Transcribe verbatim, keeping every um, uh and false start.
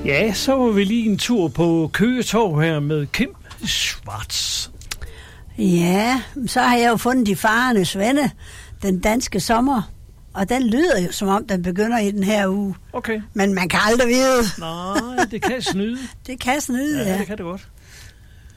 Ja, så var vi lige en tur på Køge Torv her med Kim Schwartz. Ja, så har jeg jo fundet De Farendes Venne, den danske sommer. Og den lyder jo, som om den begynder i den her uge. Okay. Men man kan aldrig vide. Nej, det kan snyde. Det kan snyde, ja. Ja, det kan det godt.